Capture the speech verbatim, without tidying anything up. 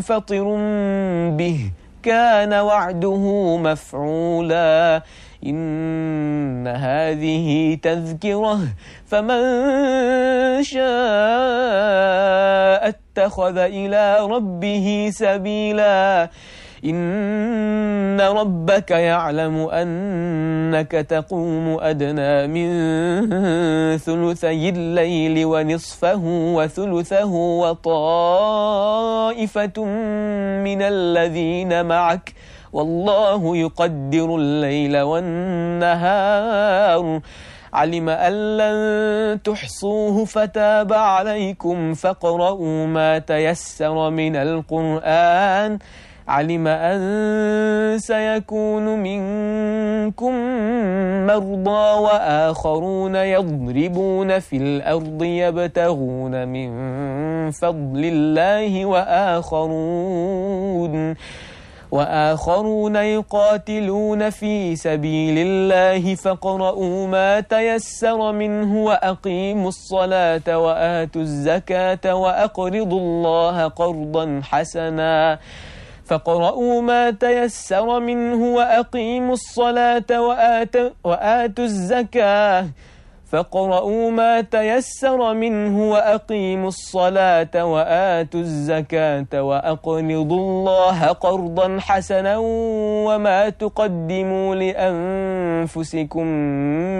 فطر به كان وعده مفعولا إن هذه تذكرة فمن شاء اتخذ إلى ربه سبيلا إن ربك يعلم أنك تقوم أدنى من ثلثي الليل ونصفه وثلثه وطائفة من الذين معك والله يقدر الليل والنهار علم أن لن تحصوه فتاب عليكم فاقرؤوا ما تيسر من القرآن علم أن سيكون منكم مرضى وآخرون يضربون في الأرض يبتغون من فضل الله وآخرون وآخرون يقاتلون في سبيل الله فاقرؤوا ما تيسر منه وأقيموا الصلاة وآتوا الزكاة وأقرضوا الله قرضا حسنا فاقرؤوا ما تيسر منه وأقيموا الصلاة وآتوا, وآتوا الزكاة فاقرؤوا ما تيسر منه وأقيموا الصلاة وآتوا الزكاة وأقرضوا الله قرضا حسنا وما تقدموا لأنفسكم